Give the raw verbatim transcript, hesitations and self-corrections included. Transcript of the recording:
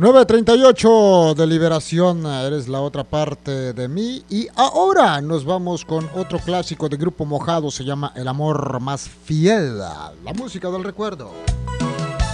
nueve treinta y ocho de Liberación, eres la otra parte de mí. Y ahora nos vamos con otro clásico de Grupo Mojado, se llama El amor más fiel, la música del recuerdo.